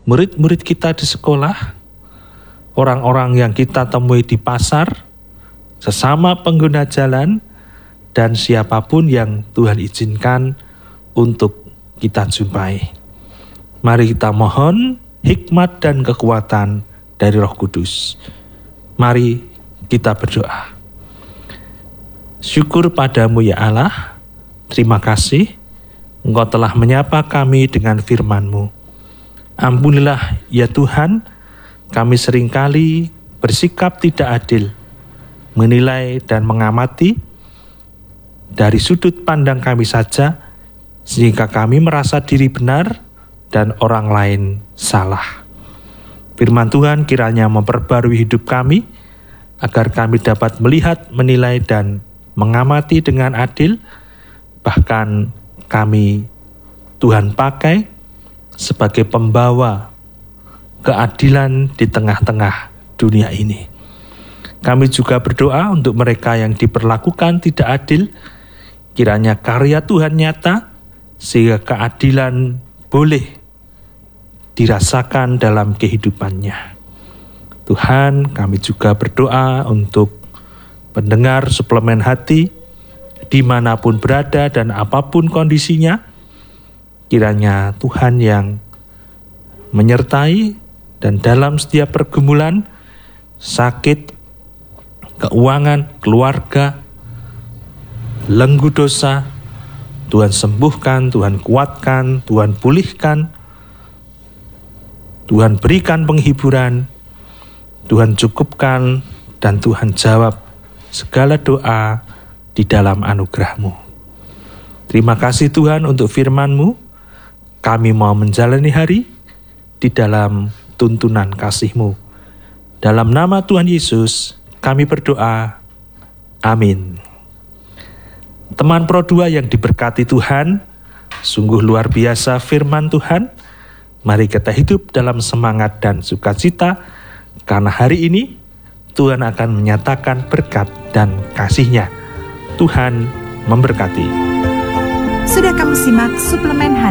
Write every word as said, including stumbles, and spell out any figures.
murid-murid kita di sekolah, orang-orang yang kita temui di pasar, sesama pengguna jalan, dan siapapun yang Tuhan izinkan untuk kita jumpai. Mari kita mohon hikmat dan kekuatan dari Roh Kudus. Mari kita berdoa. Syukur padamu ya Allah, terima kasih Engkau telah menyapa kami dengan firman-Mu. Ampunilah ya Tuhan, kami seringkali bersikap tidak adil, menilai dan mengamati dari sudut pandang kami saja, sehingga kami merasa diri benar dan orang lain salah. Firman Tuhan kiranya memperbarui hidup kami, agar kami dapat melihat, menilai, dan mengamati dengan adil, bahkan kami Tuhan pakai sebagai pembawa keadilan di tengah-tengah dunia ini. Kami juga berdoa untuk mereka yang diperlakukan tidak adil, kiranya karya Tuhan nyata, sehingga keadilan boleh dirasakan dalam kehidupannya. Tuhan, kami juga berdoa untuk pendengar suplemen hati, dimanapun berada dan apapun kondisinya, kiranya Tuhan yang menyertai dan dalam setiap pergumulan, sakit, keuangan, keluarga, belenggu dosa, Tuhan sembuhkan, Tuhan kuatkan, Tuhan pulihkan, Tuhan berikan penghiburan, Tuhan cukupkan, dan Tuhan jawab segala doa di dalam anugerah-Mu. Terima kasih Tuhan untuk firman-Mu. Kami mau menjalani hari di dalam tuntunan kasih-Mu. Dalam nama Tuhan Yesus, kami berdoa. Amin. Teman Pro dua yang diberkati Tuhan, sungguh luar biasa firman Tuhan. Mari kita hidup dalam semangat dan sukacita, karena hari ini Tuhan akan menyatakan berkat dan kasih-Nya. Tuhan memberkati. Sudah kamu simak suplemen hati